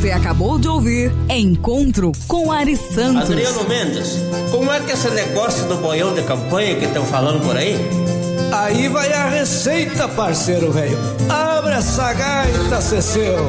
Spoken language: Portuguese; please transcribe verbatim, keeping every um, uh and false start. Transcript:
Você acabou de ouvir Encontro com Ari Santos. Adriano Mendes, como é que é esse negócio do boião de campanha que estão falando por aí? Aí vai a receita, parceiro velho. Abra essa gaita, Ceceu.